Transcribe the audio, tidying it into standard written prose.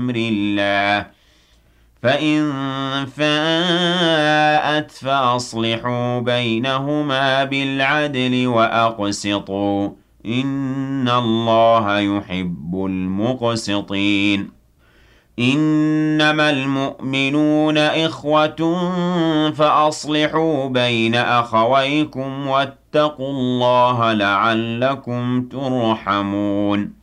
أمر الله فإن فاءت فأصلحوا بينهما بالعدل وأقسطوا إن الله يحب المقسطين إنما المؤمنون إخوة فأصلحوا بين أخويكم واتقوا الله لعلكم ترحمون